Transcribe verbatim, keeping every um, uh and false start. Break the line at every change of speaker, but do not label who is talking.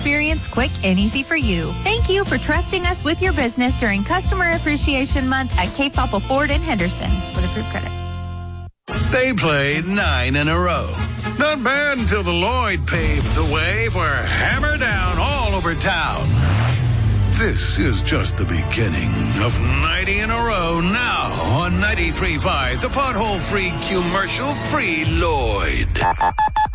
experience quick and easy for you. Thank you for trusting us with your business during Customer Appreciation Month at Cape Papa Ford in Henderson with approved credit.
They played nine in a row. Not bad until the Lloyd paved the way for hammer down all over town. This is just the beginning of ninety in a row now on ninety-three point five, the pothole-free, commercial-free Lloyd.